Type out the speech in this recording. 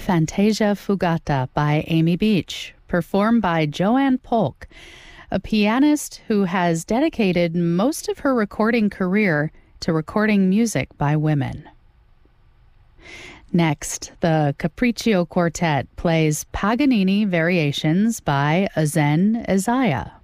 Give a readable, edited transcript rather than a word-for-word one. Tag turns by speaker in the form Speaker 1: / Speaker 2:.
Speaker 1: Fantasia Fugata by Amy Beach, performed by Joanne Polk, a pianist who has dedicated most of her recording career to recording music by women. Next, the Capriccio Quartet plays Paganini Variations by Azen Isaiah.